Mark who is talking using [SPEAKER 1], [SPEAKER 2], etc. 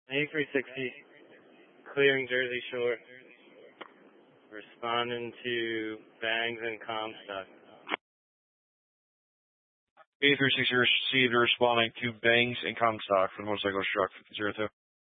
[SPEAKER 1] A360, clearing Jersey Shore. Responding to bangs and Comstock.
[SPEAKER 2] A360 received responding to bangs and Comstock for the motorcycle struck 02.